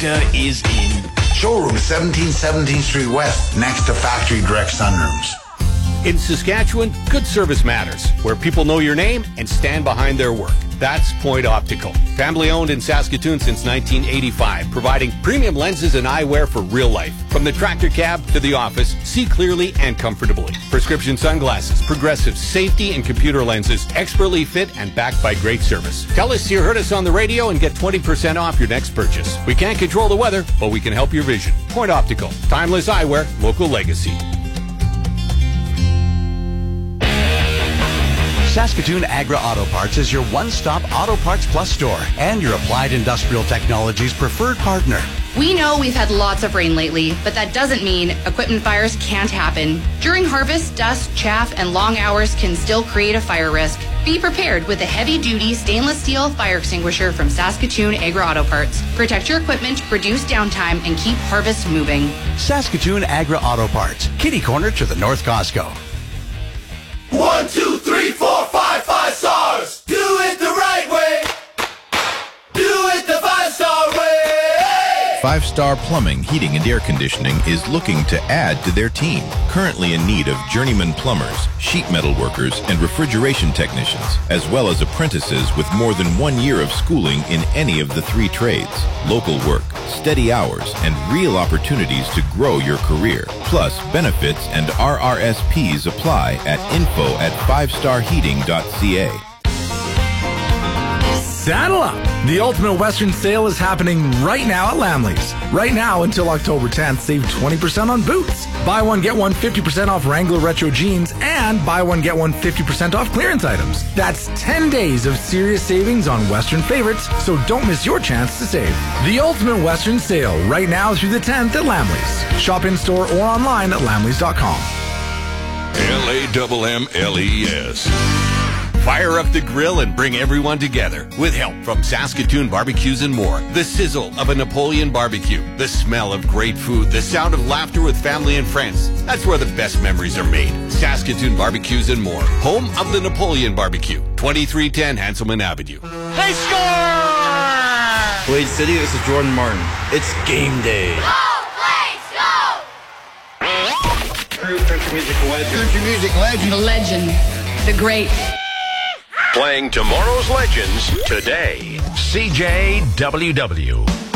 Mazda is in. Showroom 1717th Street West, next to Factory Direct Sunrooms. In Saskatchewan, good service matters, where people know your name and stand behind their work. That's Point Optical. Family owned in Saskatoon since 1985, providing premium lenses and eyewear for real life. From the tractor cab to the office, see clearly and comfortably. Prescription sunglasses, progressive safety and computer lenses, expertly fit and backed by great service. Tell us you heard us on the radio and get 20% off your next purchase. We can't control the weather, but we can help your vision. Point Optical. Timeless eyewear, local legacy. Saskatoon Agra Auto Parts is your one-stop Auto Parts Plus store and your Applied Industrial Technologies preferred partner. We know we've had lots of rain lately, but that doesn't mean equipment fires can't happen. During harvest, dust, chaff, and long hours can still create a fire risk. Be prepared with a heavy-duty stainless steel fire extinguisher from Saskatoon Agra Auto Parts. Protect your equipment, reduce downtime, and keep harvest moving. Saskatoon Agra Auto Parts, kitty corner to the North Costco. 1, 2, 3, 4, 5 stars. Do it the right way. Do it the 5-star way. 5-Star Plumbing, Heating, and Air Conditioning is looking to add to their team. Currently in need of journeyman plumbers, sheet metal workers, and refrigeration technicians, as well as apprentices with more than 1 year of schooling in any of the 3 trades. Local work, steady hours, and real opportunities to grow your career. Plus, benefits and RRSPs apply at info@fivestarheating.ca. Saddle up! The Ultimate Western Sale is happening right now at Lamley's. Right now until October 10th, save 20% on boots. Buy one, get one 50% off Wrangler Retro Jeans, and buy one, get one 50% off clearance items. That's 10 days of serious savings on Western favorites, so don't miss your chance to save. The Ultimate Western Sale, right now through the 10th at Lamley's. Shop in-store or online at lamleys.com. LAMMLES. Fire up the grill and bring everyone together with help from Saskatoon Barbecues and More. The sizzle of a Napoleon barbecue, the smell of great food, the sound of laughter with family and friends. That's where the best memories are made. Saskatoon Barbecues and More, home of the Napoleon Barbecue, 2310 Hanselman Avenue. They score! Blade City, this is Jordan Martin. It's game day. Go, Blades, go! Country music legend. Country music legend. The legend. The great. Playing tomorrow's legends today. CJWW.